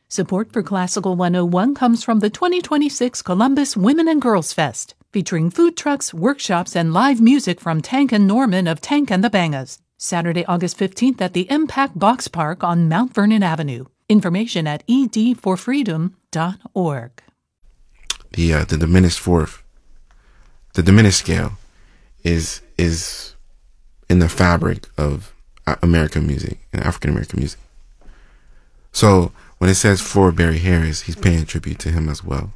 Support for Classical 101 comes from the 2026 Columbus Women and Girls Fest, featuring food trucks, workshops, and live music from Tank and Norman of Tank and the Bangas. Saturday, August 15th at the Impact Box Park on Mount Vernon Avenue. Information at edforfreedom.org. The diminished fourth, the diminished scale is in the fabric of American music and African American music. So when it says for Barry Harris, he's paying tribute to him as well.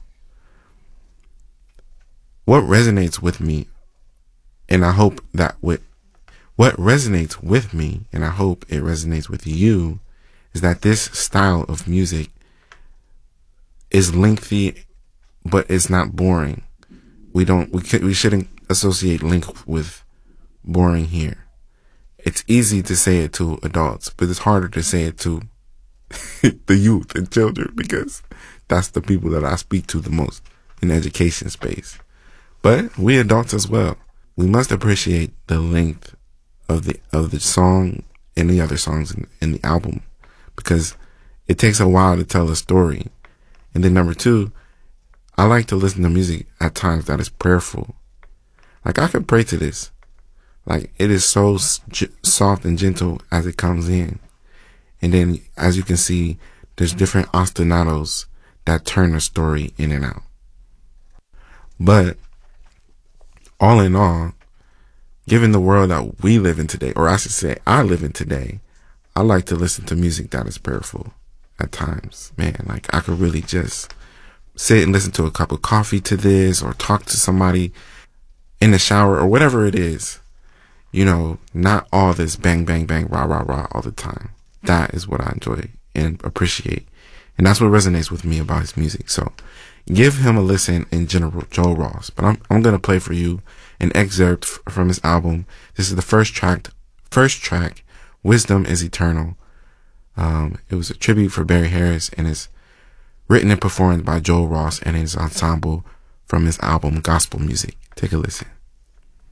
What resonates with me, and I hope that what resonates with me, and I hope it resonates with you, is that this style of music is lengthy, but it's not boring. We shouldn't associate length with boring here. It's easy to say it to adults, but it's harder to say it to the youth and children, because that's the people that I speak to the most in the education space. But we adults as well, we must appreciate the length of the song and the other songs in the album, because it takes a while to tell a story. And then number two, I like to listen to music at times that is prayerful. Like, I could pray to this. Like, it is so soft and gentle as it comes in. And then, as you can see, there's different ostinatos that turn the story in and out. But all in all, given the world that we live in today, or I should say I live in today, I like to listen to music that is prayerful at times. Man, like, I could really just sit and listen to a cup of coffee to this, or talk to somebody in the shower, or whatever it is. You know, not all this bang, bang, bang, rah, rah, rah all the time. That is what I enjoy and appreciate. And that's what resonates with me about his music. So give him a listen in general, Joe Ross. But I'm going to play for you an excerpt from his album. This is the first track, Wisdom is Eternal. It was a tribute for Barry Harris, and is written and performed by Joe Ross and his ensemble from his album Gospel Music. Take a listen.